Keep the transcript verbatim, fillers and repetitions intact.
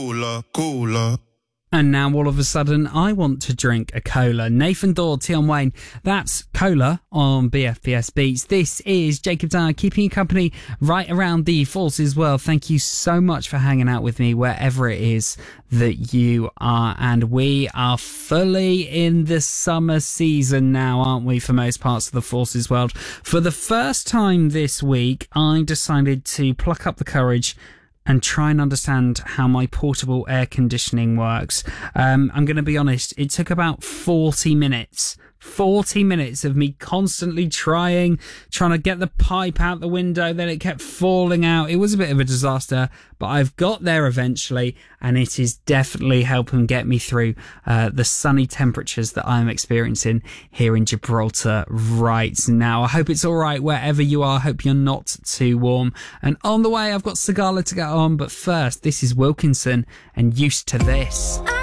Cola, cola. And now all of a sudden I want to drink a cola. Nathan Dawe, Tion Wayne, that's Cola on B F B S Beats. This is Jacob Dyer keeping you company right around the Forces world. Thank you so much for hanging out with me wherever it is that you are. And we are fully in the summer season now, aren't we, for most parts of the Forces world. For the first time this week, I decided to pluck up the courage and try and understand how my portable air conditioning works. Um, I'm going to be honest, it took about forty minutes. forty minutes of me constantly trying, trying to get the pipe out the window, then it kept falling out. It was a bit of a disaster, but I've got there eventually, and it is definitely helping get me through uh, the sunny temperatures that I'm experiencing here in Gibraltar right now. I hope it's all right wherever you are. I hope you're not too warm. And on the way, I've got Sigala to get on, but first, this is Wilkinson and Used to This.